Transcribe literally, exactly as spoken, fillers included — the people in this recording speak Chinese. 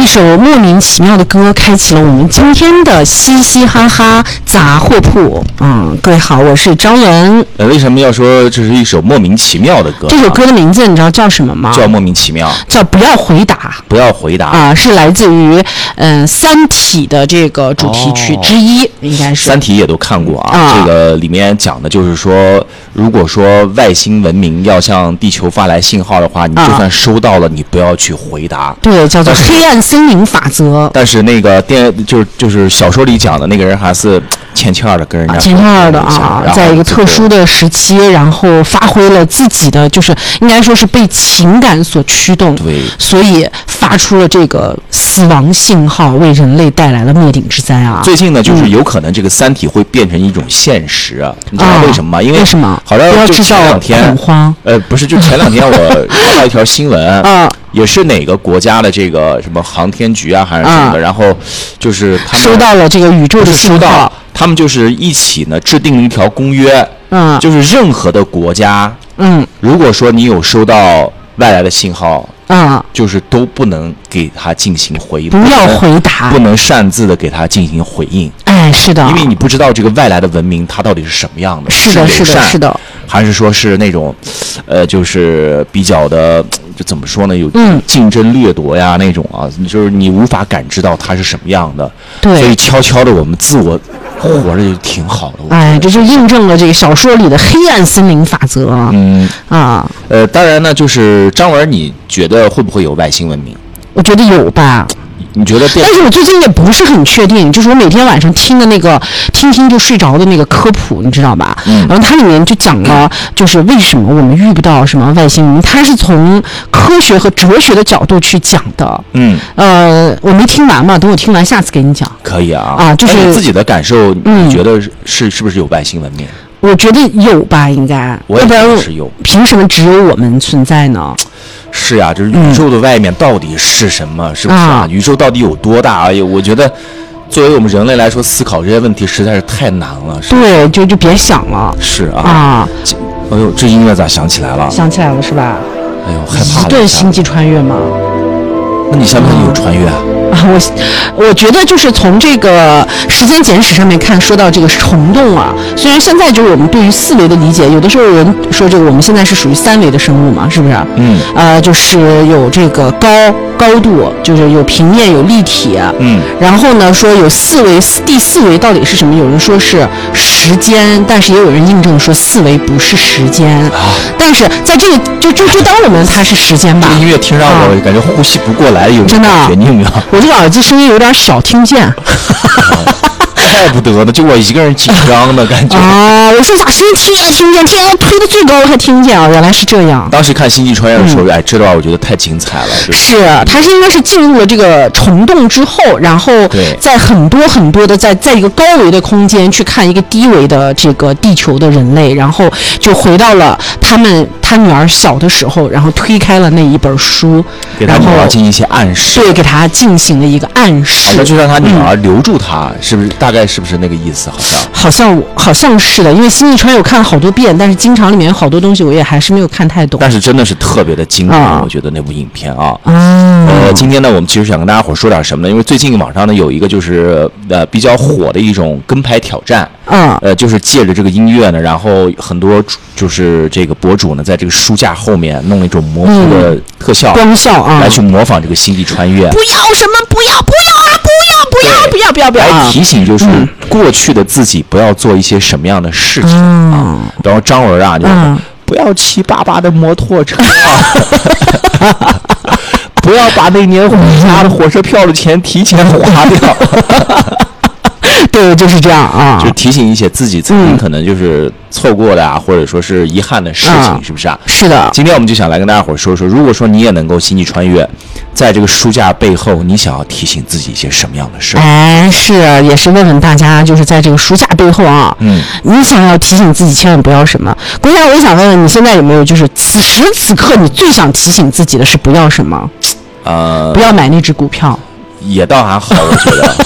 一首莫名其妙的歌开启了我们今天的嘻嘻哈哈杂货铺。嗯，各位好，我是张文。 呃，为什么要说这是一首莫名其妙的歌？ 这首歌的名字你知道叫什么吗？ 叫莫名其妙， 叫不要回答。 不要回答啊，是来自于嗯《三体》的这个主题曲之一，哦、应该是。 三体也都看过啊，啊，这个里面讲的就是说，如果说外星文明要向地球发来信号的话，你就算收到了，啊、你不要去回答。 对，叫做黑暗森林法则。 但是那个电就是就是小说里讲的那个人还是欠欠的跟人家欠欠的啊，在一个特殊的时期，然后发挥了自己的，就是应该说是被情感所驱动， 对， 所以发出了这个死亡信号，为人类带来了灭顶之灾啊！ 最近呢，就是有可能这个三体会变成一种现实啊，嗯、你知道为什么吗？因为为什么？ 好像就前两天恐慌， 呃，不是，就前两天我看到一条新闻啊。也是哪个国家的这个什么航天局啊，还是什么的，啊、然后就是他们收到了这个宇宙的信号， 他们就是一起呢制定了一条公约，嗯，就是任何的国家，嗯，如果说你有收到外来的信号，啊，就是都不能给他进行回应， 不要回答， 不能擅自的给他进行回应。 哎，是的， 因为你不知道这个外来的文明它到底是什么样的， 是的，是的，是的， 还是说是那种，呃，就是比较的。就怎么说呢？有竞争掠夺呀、嗯、那种啊，就是你无法感知到它是什么样的。 对， 所以悄悄的我们自我活着就挺好的。 哎，这就印证了这个小说里的黑暗森林法则。 嗯啊， 呃，当然呢，就是张文，你觉得会不会有外星文明？ 我觉得有吧。 你觉得？ 但是我最近也不是很确定，就是我每天晚上听的那个听听就睡着的那个科普，你知道吧？嗯。然后它里面就讲了，就是为什么我们遇不到什么外星文明，它是从科学和哲学的角度去讲的。嗯。呃，我没听完嘛，等我听完下次给你讲。 可以啊。 啊，就是你自己的感受，你觉得是是不是有外星文明？ 我觉得有吧，应该。 我也觉得是有。 凭什么只有我们存在呢？ 是呀、啊，就是宇宙的外面到底是什么？嗯、是不是啊？宇宙到底有多大？哎呦，我觉得，作为我们人类来说，思考这些问题实在是太难了。是对，就就别想了。 是啊。 啊。 哎呦，这音乐咋想起来了？ 想起来了是吧？ 哎呦，害怕了。 一顿星际穿越吗？ 那你相不相信有穿越啊？ 啊，我我觉得就是从这个时间简史上面看，说到这个虫洞啊，虽然现在就是我们对于四维的理解，有的时候有人说这个我们现在是属于三维的生物嘛，是不是？嗯。呃，就是有这个高高度，就是有平面有立体。嗯。然后呢，说有四维，第四维到底是什么？有人说是时间，但是也有人印证说四维不是时间。啊。但是在这个就就就当我们它是时间吧。 这音乐听让我感觉呼吸不过来，有真的感觉，你有没有？ 我这个耳机声音有点小，听不见。 怪不得呢，就我一个人紧张的感觉啊！我说咋声音听也听不见，天啊，推的最高还听不见啊！原来是这样。 当时看《星际穿越》的时候，嗯、哎，这段我觉得太精彩了。 是，它是应该是进入了这个虫洞之后，然后在很多很多的在在一个高维的空间去看一个低维的这个地球的人类，然后就回到了他们他女儿小的时候，然后推开了那一本书， 给他女儿进行一些暗示， 对，给他进行了一个暗示， 好像就让他女儿留住他，嗯、是不是？大概是不是那个意思？好像好像好像是的，因为《星际穿越》我看了好多遍，但是经常里面有好多东西我也还是没有看太懂。 但是真的是特别的经典，啊、我觉得那部影片啊。 嗯、 呃，今天呢，我们其实想跟大家伙说点什么呢？因为最近网上呢有一个就是呃比较火的一种跟拍挑战。 嗯。 呃，就是借着这个音乐呢，然后很多就是这个博主呢，在这个书架后面弄那种模糊的特效、 嗯、光效啊， 来去模仿这个《星际穿越》。 不要什么，不要，不要啊！不要，不要，不要，不要，不要！ 来提醒就是过去的自己不要做一些什么样的事情、嗯、啊。比方说张文啊，就、嗯、不要骑爸爸的摩托车啊。不要把那年回家的火车票的钱提前花掉。 对，就是这样啊， 就提醒一些自己曾经可能就是错过的啊，嗯、或者说是遗憾的事情， 啊、 是不是啊？ 是的。 今天我们就想来跟大家伙说说，如果说你也能够星际穿越，在这个书架背后，你想要提醒自己一些什么样的事？ 哎，是，也是问问大家，就是在这个书架背后啊，嗯，你想要提醒自己，千万不要什么？国家，我也想问问你，现在有没有就是此时此刻你最想提醒自己的是不要什么？ 呃， 不要买那只股票。 也倒还好，我觉得。